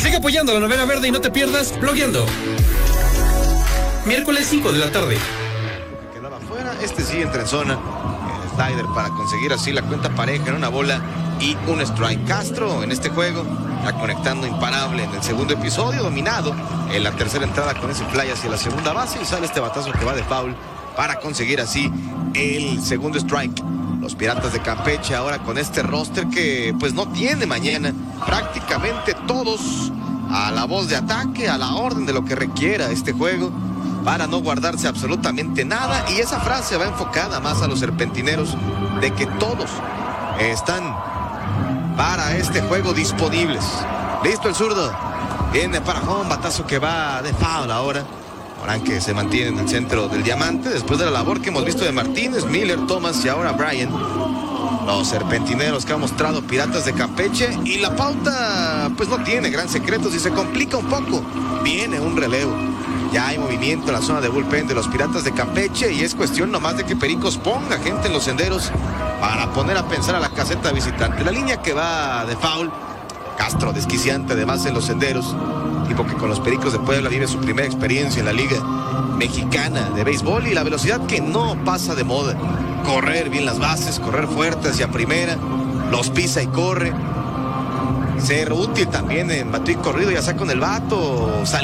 Sigue apoyando la novena verde y no te pierdas Blogueando. Miércoles 5 de la tarde. Quedaba fuera, sí entra en zona. El slider para conseguir así la cuenta pareja en una bola y un strike. Castro en este juego ya conectando imparable en el segundo episodio, dominado en la tercera entrada con ese fly hacia la segunda base y sale este batazo que va de foul para conseguir así el segundo strike. Los Piratas de Campeche ahora con este roster que pues no tiene mañana, prácticamente todos a la voz de ataque, a la orden de lo que requiera este juego para no guardarse absolutamente nada, y esa frase va enfocada más a los serpentineros de que todos están para este juego disponibles. Listo el zurdo, viene para home, batazo que va de foul ahora. Morán que se mantiene en el centro del diamante después de la labor que hemos visto de Martínez, Miller, Thomas y ahora Bryan. Los serpentineros que ha mostrado Piratas de Campeche, y la pauta pues no tiene gran secreto. Si se complica un poco, viene un relevo. Ya hay movimiento en la zona de bullpen de los Piratas de Campeche y es cuestión nomás de que Pericos ponga gente en los senderos para poner a pensar a la caseta visitante. La línea que va de foul, Castro desquiciante además en los senderos, tipo que con los Pericos de Puebla vive su primera experiencia en la Liga Mexicana de Béisbol, y la velocidad que no pasa de moda. Correr bien las bases, correr fuerte hacia primera, los pisa y corre. Ser útil también en bateo y corrido, ya sea con el bato,